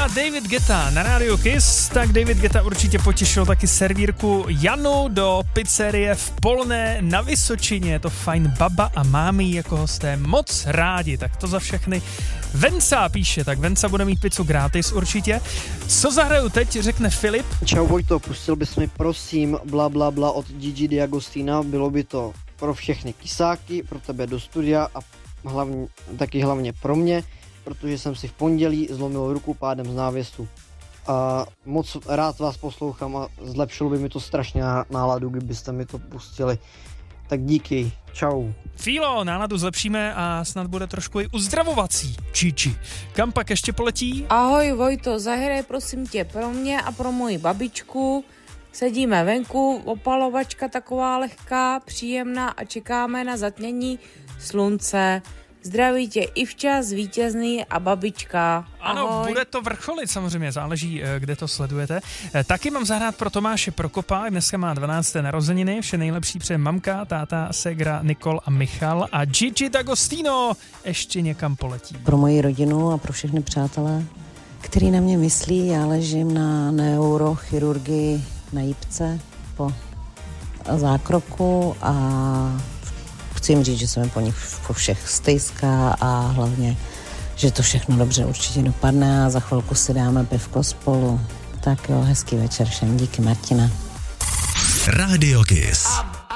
a David Guetta na rádiu Kiss. Tak David Guetta určitě potěšil taky servírku Janu do pizzerie v Polné na Vysočině. Je to fajn, baba a mámy jako hosté moc rádi, tak to za všechny. Venca píše, tak Venca bude mít pizzu gratis určitě. Co zahraju teď, řekne Filip. Čau Vojto, pustil bys mi prosím bla bla bla od Gigi D'Agostina, bylo by to pro všechny kysáky, pro tebe do studia a hlavně pro mě, protože jsem si v pondělí zlomil ruku pádem z návěsu. A moc rád vás poslouchám a zlepšilo by mi to strašně náladu, kdybyste mi to pustili. Tak díky, čau. Fílo, náladu zlepšíme a snad bude trošku i uzdravovací. Čiči. Kam pak ještě poletí? Ahoj Vojto, zahraj prosím tě pro mě a pro moji babičku. Sedíme venku, opalovačka taková lehká, příjemná a čekáme na zatmění slunce. Zdraví tě Ivča, Vítězný a babička. Ahoj. Ano, bude to vrcholit samozřejmě, záleží, kde to sledujete. Taky mám zahrát pro Tomáše Prokopa, dneska má 12. narozeniny, vše nejlepší přeje mamka, táta, ségra, Nikol a Michal a Gigi D'Agostino ještě někam poletí. Pro moji rodinu a pro všechny přátelé, který na mě myslí, já ležím na neurochirurgii na Jipce po zákroku a chci jim říct, že se mi po nich po všech stejská a hlavně, že to všechno dobře určitě dopadne a za chvilku si dáme pivko spolu. Tak jo, hezký večer všem, díky Martina. Radio Kiss.